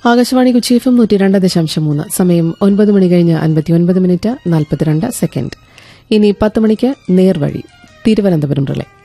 Akashvani Kochi FM 102.3 സമയം 9 മണി കഴിഞ്ഞ് 59 minute 42 second. ഇനി 10 മണിക്ക് നേർവഴി തിരുവനന്തപുരം റിലേ.